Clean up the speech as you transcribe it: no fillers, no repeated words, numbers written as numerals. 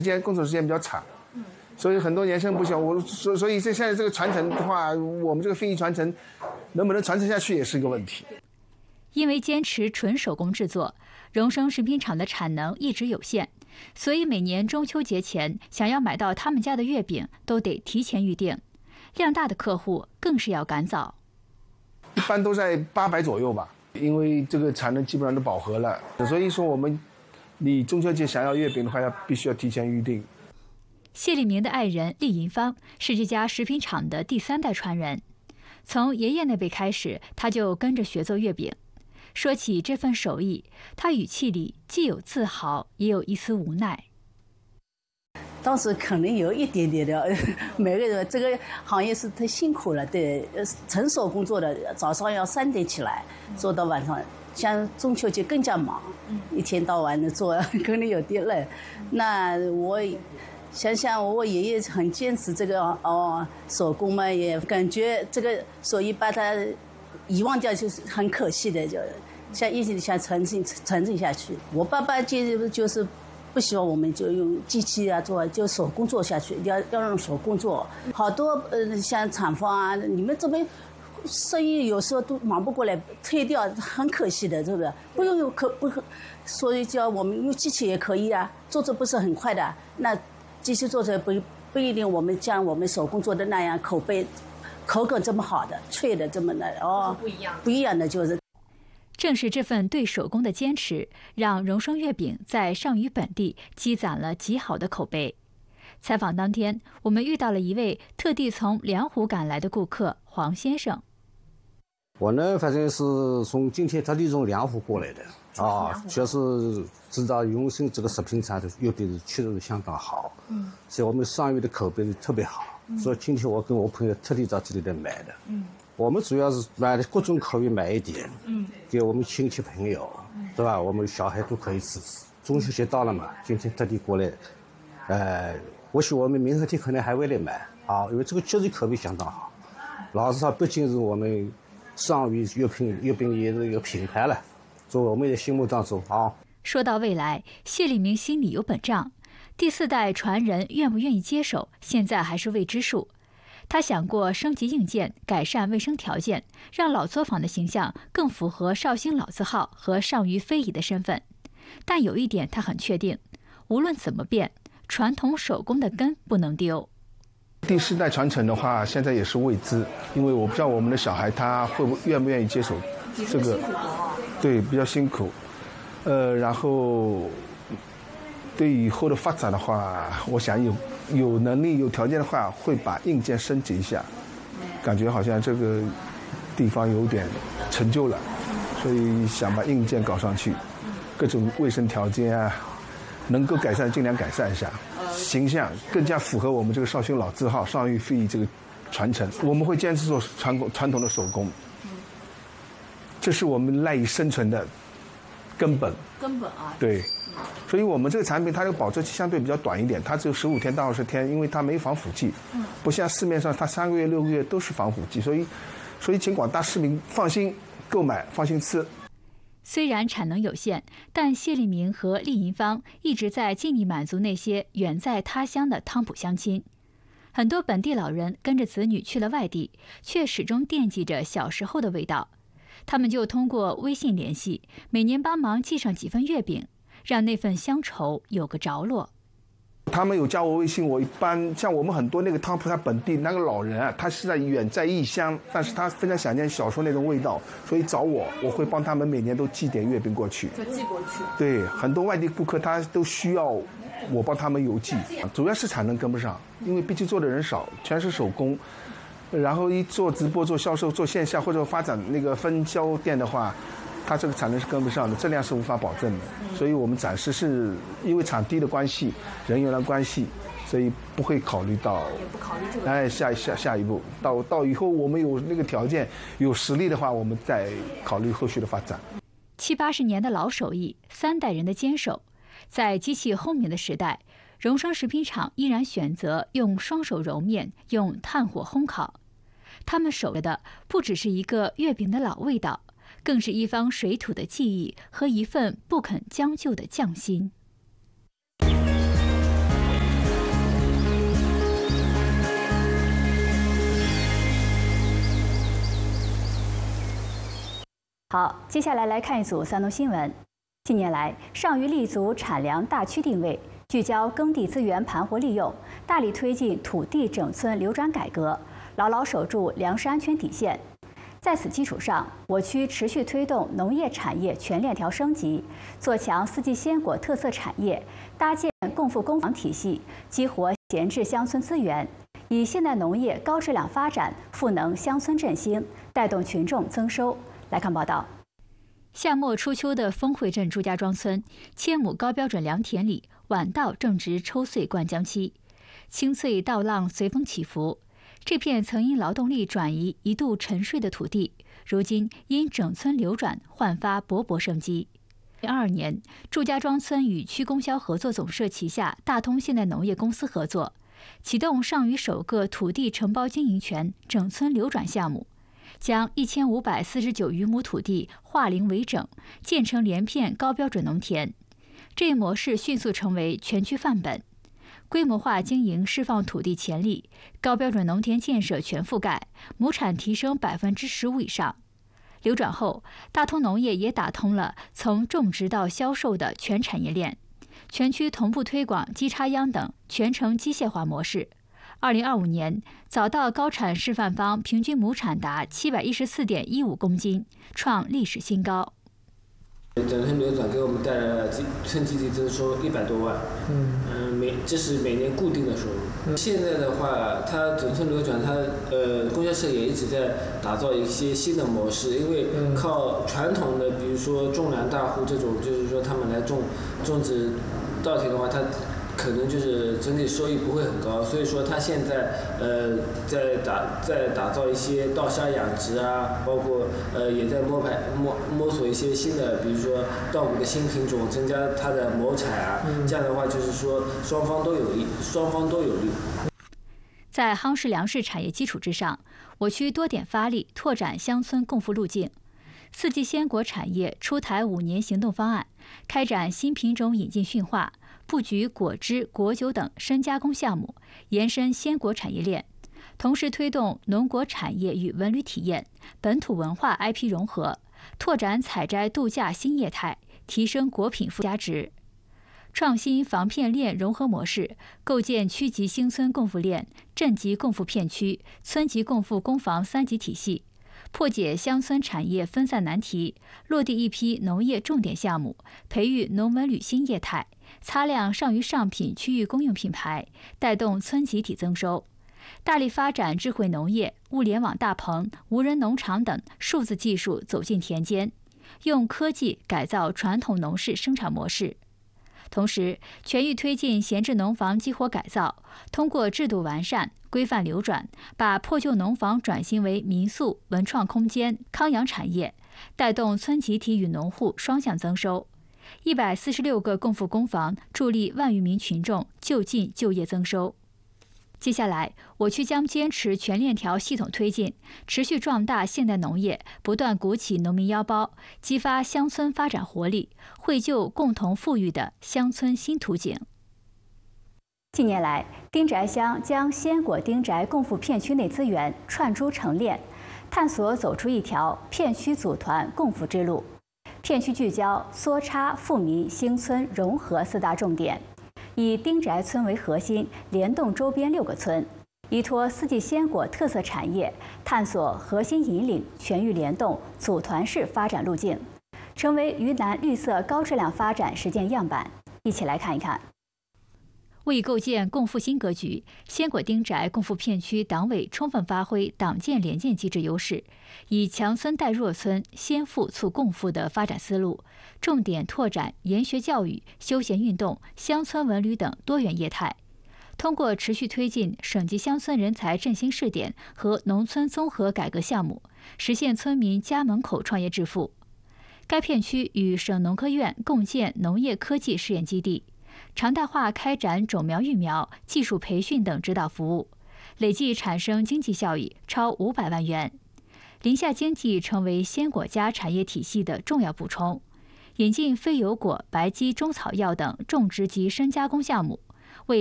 工作时间比较长，所以很多年生不小。所以现在这个传承的话，我们这个非遗传承能不能传承下去也是一个问题。 因为坚持纯手工制作，荣升食品厂的产能一直有限，所以每年中秋节前想要买到他们家的月饼都得提前预定，量大的客户更是要赶早。 一般都在800左右吧，因为这个产能基本上都饱和了，所以说你中秋节想要月饼的话，必须要提前预定。 谢立明的爱人厉银芳是这家食品厂的第3代传人，从爷爷那辈开始，他就跟着学做月饼。说起这份手艺，他语气里既有自豪，也有一丝无奈。 当时可能有一点点的，每个人这个行业是太辛苦了，对，纯手工做的，早上要3点起来，做到晚上，像中秋节更加忙，一天到晚的做，可能有点累。那我想想，我爷爷很坚持这个手工嘛，也感觉这个手艺把他遗忘掉，就是很可惜的，就像一直想传承下去。我爸爸就是不希望我们就用机器啊做，就手工做下去，要用手工做。好多像厂房啊，你们这边生意有时候都忙不过来，退掉很可惜的，是不是？不用用所以叫我们用机器也可以啊，做着不是很快的。那机器做着不一定我们像我们手工做的那样口感这么好的，脆的这么的不一样的就是。 正是这份对手工的坚持，让荣升月饼在上虞本地积攒了极好的口碑。采访当天，我们遇到了一位特地从良湖赶来的顾客黄先生。 我呢，反正是从今天特地从良湖过来的啊，确实知道荣升这个食品厂的月饼确实相当好，所以我们上虞的口碑特别好，所以今天我跟我朋友特地到这里来买的。我们主要是买的各种口味买一点，给我们亲戚朋友，对吧？我们小孩都可以吃。中秋节到了嘛，今天特地过来，或许我们明后天可能还会来买啊，因为这个确实口味相当好。老实说，毕竟是我们上虞月饼业的一个品牌了，在我们的心目当中啊。 说到未来，谢立明心里有本账，第4代传人愿不愿意接手，现在还是未知数。他想过升级硬件，改善卫生条件，让老作坊的形象更符合绍兴老字号和上虞非遗的身份。但有一点他很确定，无论怎么变，传统手工的根不能丢。 第4代传承的话，现在也是未知，因为我不知道我们的小孩他愿不愿意接手这个，对，比较辛苦。然后对以后的发展的话，我想有能力有条件的话，会把硬件升级一下，感觉好像这个地方有点成就了，所以想把硬件搞上去，各种卫生条件啊，能够改善尽量改善一下，形象更加符合我们这个绍兴老字号上虞非遗这个传承。我们会坚持做传统的手工，这是我们赖以生存的根本啊。对。所以我们这个产品它的保质期相对比较短一点，它只有15天到20天，因为它没防腐剂，不像市面上它3个月6个月都是防腐剂，所以请广大市民放心购买，放心吃。 虽然产能有限，但谢立明和厉银芳一直在尽力满足那些远在他乡的汤普乡亲。很多本地老人跟着子女去了外地，却始终惦记着小时候的味道，他们就通过微信联系，每年帮忙寄上几份月饼，让那份乡愁有个着落。 他们有加我微信，我一般像我们很多那个汤普他本地那个老人啊，他是远在异乡，但是他非常想念小时候那种味道，所以找我会帮他们每年都寄点月饼过去。 就寄过去。 对，很多外地顾客他都需要我帮他们邮寄，主要是产能跟不上，因为毕竟做的人少，全是手工。然后一做直播、做销售、做线下或者发展那个分销店的话，它这个产能是跟不上的，质量是无法保证的。所以我们暂时是因为场地的关系、人员的关系，所以不会考虑到， 也不考虑这个。 下一步，到以后我们有那个条件、有实力的话，我们再考虑后续的发展。 70、80年的老手艺，3代人的坚守，在机器轰鸣的时代，荣升食品厂依然选择用双手揉面，用炭火烘烤。他们守着的不只是一个月饼的老味道，更是一方水土的记忆和一份不肯将就的匠心。 好，接下来看一组三农新闻。近年来，上虞立足产粮大区定位，聚焦耕地资源盘活利用，大力推进土地整村流转改革，牢牢守住粮食安全底线。在此基础上，我区持续推动农业产业全链条升级，做强四季鲜果特色产业，搭建共富工坊体系，激活闲置乡村资源，以现代农业高质量发展赋能乡村振兴，带动群众增收。来看报道。夏末初秋的丰汇镇朱家庄村1000亩高标准良田里，晚稻正值抽穗灌浆期，青翠稻浪随风起伏。这片曾因劳动力转移一度沉睡的土地，如今因整村流转焕发勃勃生机。2022年，祝家庄村与区供销合作总社旗下大通现代农业公司合作，启动上虞首个土地承包经营权整村流转项目，将1549余亩土地化零为整，建成连片高标准农田。这一模式迅速成为全区范本。规模化经营释放土地潜力，高标准农田建设全覆盖，亩产提升15%以上。流转后，大通农业也打通了从种植到销售的全产业链，全区同步推广机插秧等全程机械化模式。2025年，早稻高产示范方平均亩产达714.15公斤，创历史新高。 整村流转给我们带来了村集体增收100多万，这是每年固定的收入。现在的话，它整村流转，它供销社也一直在打造一些新的模式，因为靠传统的，比如说种粮大户这种，就是说他们来种植稻田的话，它可能就是整体收益不会很高，所以说它现在在打造一些稻虾养殖啊，包括也在摸索一些新的，比如说稻谷的新品种，增加它的亩产啊，这样的话就是说双方都有利。 在夯实粮食产业基础之上，我区多点发力，拓展乡村共富路径。四季鲜果产业出台5年行动方案，开展新品种引进驯化，布局果汁、果酒等深加工项目，延伸鲜果产业链，同时推动农果产业与文旅体验、本土文化 IP 融合，拓展采摘度假新业态，提升果品附加值。创新防骗链融合模式，构建区级兴村共富链、镇级共富片区、村级共富工房3级体系，破解乡村产业分散难题，落地一批农业重点项目，培育农文旅新业态，擦亮上虞上品区域公用品牌，带动村集体增收。大力发展智慧农业、物联网大棚、无人农场等数字技术走进田间，用科技改造传统农事生产模式。同时，全域推进闲置农房激活改造，通过制度完善、规范流转，把破旧农房转型为民宿、文创空间、康养产业，带动村集体与农户双向增收。146个共富工房助力万余名群众就近就业增收。接下来，我区将坚持全链条系统推进，持续壮大现代农业，不断鼓起农民腰包，激发乡村发展活力，绘就共同富裕的乡村新图景。近年来，丁宅乡将鲜果丁宅共富片区内资源串珠成链，探索走出一条片区组团共富之路。片区聚焦梭叉、富民、兴村融合4大重点。以丁宅村为核心，联动周边6个村，依托四季鲜果特色产业，探索核心引领、全域联动、组团式发展路径，成为云南绿色高质量发展实践样板。一起来看一看。为构建共富新格局，鲜果丁宅共富片区党委充分发挥党建联建机制优势，以强村带弱村、先富促共富的发展思路，重点拓展研学教育、休闲运动、乡村文旅等多元业态。通过持续推进省级乡村人才振兴试点和农村综合改革项目，实现村民家门口创业致富。该片区与省农科院共建农业科技试验基地，常态化开展种苗育苗、技术培训等指导服务，累计产生经济效益超500万元。林下经济成为鲜果家产业体系的重要补充，引进非油果、白基中草药等种植及深加工项目，